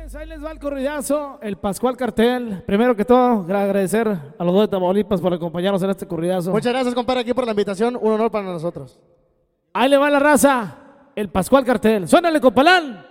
Pues ahí les va el corridazo, el Pascual Cartel. Primero que todo, agradecer a los dos de Tamaulipas por acompañarnos en este corridazo. Muchas gracias, compadre, aquí por la invitación. Un honor para nosotros. Ahí le va la raza, el Pascual Cartel. Suénale, compalán.